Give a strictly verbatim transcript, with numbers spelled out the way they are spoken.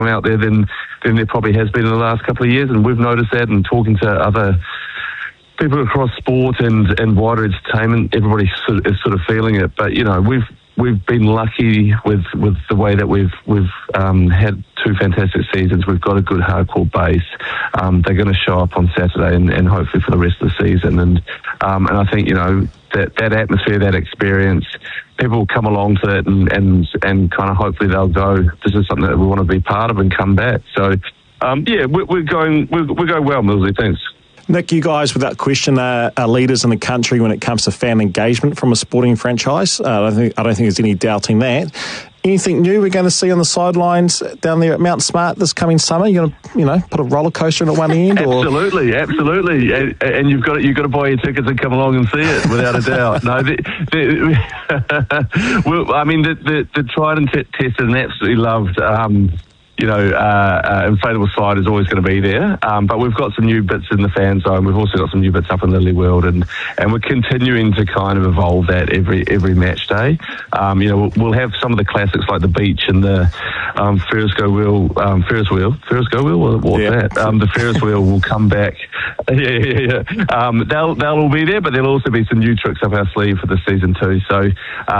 out there than, than there probably has been in the last couple of years, and we've noticed that, and talking to other people across sport and, and wider entertainment, everybody sort of, is sort of feeling it. But, you know, we've we've been lucky with, with the way that we've we've um, had two fantastic seasons. We've got a good hardcore base. Um, they're going to show up on Saturday and, and hopefully for the rest of the season. And um, and I think, you know, that, that atmosphere, that experience, people will come along to it and, and, and kind of hopefully they'll go, this is something that we want to be part of and come back. So, um, yeah, we're, we're going we're, we're going well, Millsy. Thanks. Nick, you guys, without question, are, are leaders in the country when it comes to fan engagement from a sporting franchise. Uh, I don't think I don't think there's any doubting that. Anything new we're going to see on the sidelines down there at Mount Smart this coming summer? You're going to, you know, put a roller coaster in at one end, or absolutely, absolutely, and, and you've got you've got to buy your tickets and come along and see it without a doubt. No, the, the, well, I mean the the, the tried and t- tested and absolutely loved. Um, You know, uh, uh, inflatable slide is always going to be there, um, but we've got some new bits in the fan zone. We've also got some new bits up in Lily World, and, and we're continuing to kind of evolve that every every match day. Um, you know, we'll, we'll have some of the classics like the beach and the um, Ferris go wheel, um, Ferris wheel, Ferris go wheel. What, what's yeah. that? Um, the Ferris wheel will come back. yeah, yeah, yeah. Um, they'll they'll all be there, but there'll also be some new tricks up our sleeve for the season too. So. Um,